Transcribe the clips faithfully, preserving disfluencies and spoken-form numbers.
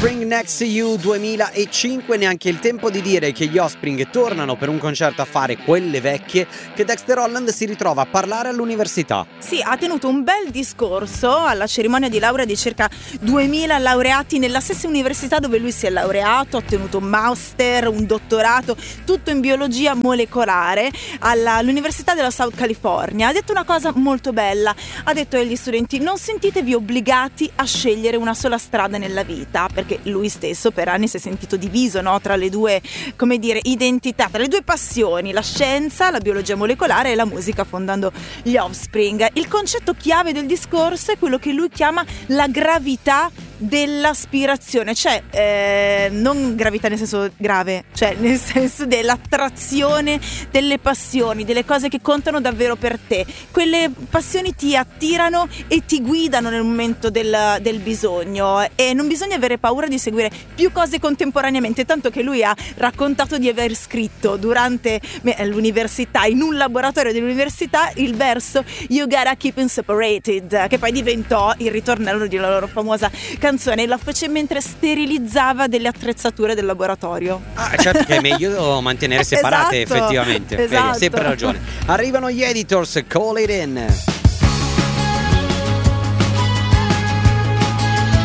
Offspring Next to You duemilacinque, neanche il tempo di dire che gli Offspring tornano per un concerto a fare quelle vecchie, che Dexter Holland si ritrova a parlare all'università. Sì, ha tenuto un bel discorso alla cerimonia di laurea di circa duemila laureati nella stessa università dove lui si è laureato, ha ottenuto un master, un dottorato, tutto in biologia molecolare alla, all'Università della South California. Ha detto una cosa molto bella, ha detto agli studenti: non sentitevi obbligati a scegliere una sola strada nella vita, perché lui stesso per anni si è sentito diviso, no, tra le due, come dire, identità, tra le due passioni, la scienza, la biologia molecolare e la musica, fondando gli Offspring. Il concetto chiave del discorso è quello che lui chiama la gravità dell'aspirazione, cioè eh, non gravità nel senso grave, cioè nel senso dell'attrazione delle passioni, delle cose che contano davvero per te. Quelle passioni ti attirano e ti guidano nel momento del, del bisogno, e non bisogna avere paura di seguire più cose contemporaneamente, tanto che lui ha raccontato di aver scritto durante l'università, in un laboratorio dell'università, il verso You Gotta Keep 'Em Separated, che poi diventò il ritornello di una loro famosa canzone, e la fece mentre sterilizzava delle attrezzature del laboratorio. Ah, certo che è meglio mantenere separate. Esatto, effettivamente. esatto. Vedi, hai sempre ragione. Arrivano gli Editors, Call It In.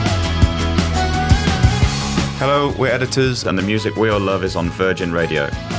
Hello, we're Editors, and the music we all love is on Virgin Radio.